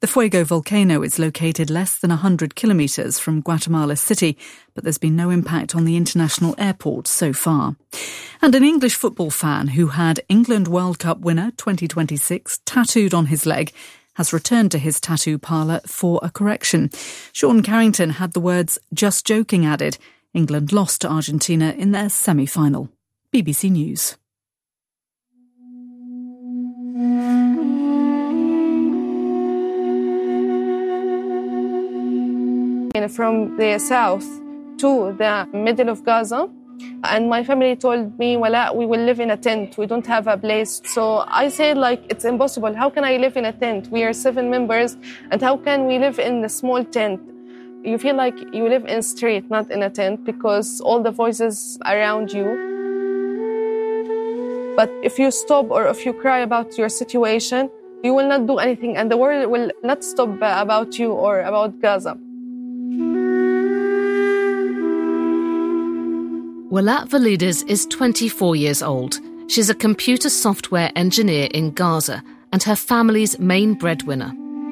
The Fuego volcano is located less than 100 kilometres from Guatemala City, but there's been no impact on the international airport so far. And an English football fan who had England World Cup winner 2026 tattooed on his leg has returned to his tattoo parlour for a correction. Sean Carrington had the words "just joking" added. England lost to Argentina in their semi-final. BBC News. From the south to the middle of Gaza, and my family told me, Wala, we will live in a tent. We don't have a place. So I said, it's impossible. How can I live in a tent? We are 7 members, and how can we live in a small tent? You feel like you live in a street, not in a tent, because all the voices around you. But if you stop or if you cry about your situation, you will not do anything, and the world will not stop about you or about Gaza. Wala Valides is 24 years old. She's a computer software engineer in Gaza and her family's main breadwinner.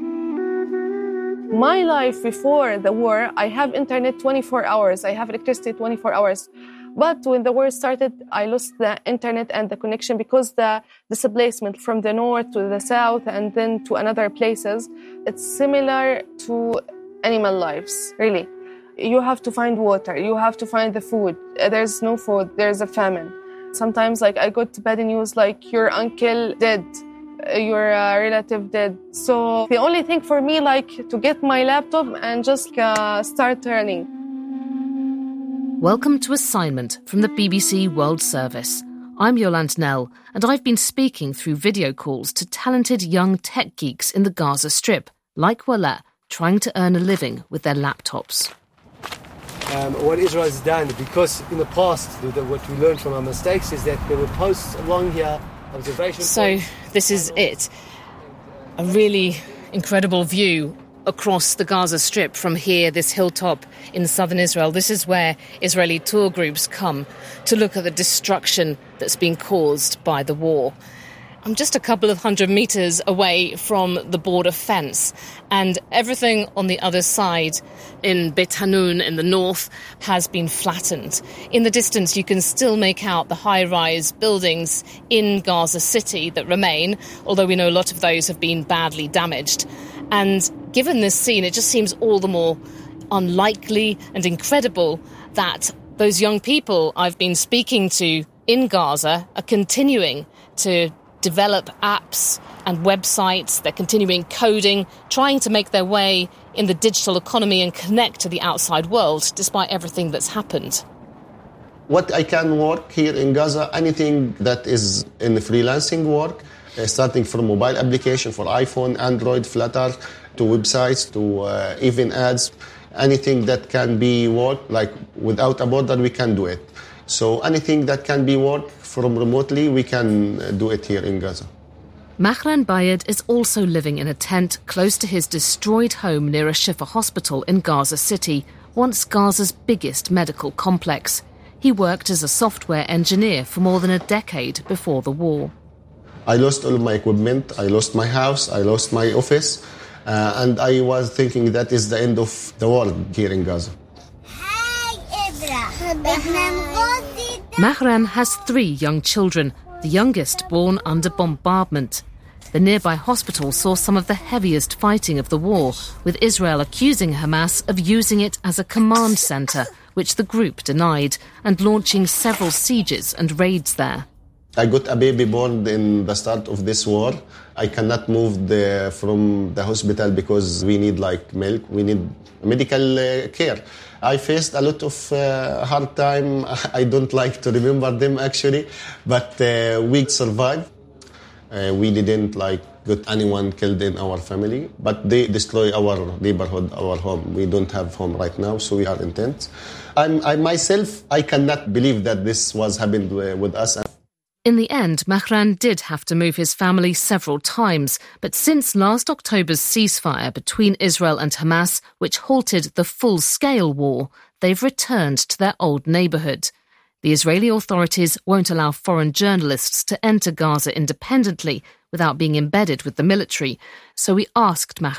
My life before the war, I have internet 24 hours. I have electricity 24 hours. But when the war started, I lost the internet and the connection because the displacement from the north to the south and then to another places, it's similar to animal lives, really. You have to find water, you have to find the food. There's no food, there's a famine. Sometimes I go to bad news your uncle dead, your relative dead. So the only thing for me to get my laptop and just start learning. Welcome to Assignment from the BBC World Service. I'm Yolande Nell, and I've been speaking through video calls to talented young tech geeks in the Gaza Strip, like Wala, trying to earn a living with their laptops. What Israel has done, because in the past, what we learned from our mistakes is that there were posts along here, observation So points. This is it. A really incredible view across the Gaza Strip from here, this hilltop in southern Israel. This is where Israeli tour groups come to look at the destruction that's been caused by the war. I'm just a couple of 100 metres away from the border fence, and everything on the other side in Beit Hanun in the north has been flattened. In the distance, you can still make out the high-rise buildings in Gaza City that remain, although we know a lot of those have been badly damaged. And given this scene, it just seems all the more unlikely and incredible that those young people I've been speaking to in Gaza are continuing to develop apps and websites. They're continuing coding, trying to make their way in the digital economy and connect to the outside world, despite everything that's happened. What I can work here in Gaza, anything that is in the freelancing work, starting from mobile application for iPhone, Android, Flutter, to websites, to even ads, anything that can be worked, without a border, we can do it. So anything that can be worked from remotely, we can do it here in Gaza. Mahran Bayed is also living in a tent close to his destroyed home near a Shifa hospital in Gaza City, once Gaza's biggest medical complex. He worked as a software engineer for more than a decade before the war. I lost all of my equipment, I lost my house, I lost my office, and I was thinking that is the end of the world here in Gaza. Mahran has 3 young children, the youngest born under bombardment. The nearby hospital saw some of the heaviest fighting of the war, with Israel accusing Hamas of using it as a command centre, which the group denied, and launching several sieges and raids there. I got a baby born in the start of this war. I cannot move from the hospital because we need milk, we need medical care. I faced a lot of hard time. I don't like to remember them actually, but we survived. We didn't got anyone killed in our family, but they destroy our neighborhood, our home. We don't have home right now, so we are in tents. I myself, I cannot believe that this was happened with us. In the end, Mahran did have to move his family several times, but since last October's ceasefire between Israel and Hamas, which halted the full-scale war, they've returned to their old neighbourhood. The Israeli authorities won't allow foreign journalists to enter Gaza independently without being embedded with the military, so we asked Mahran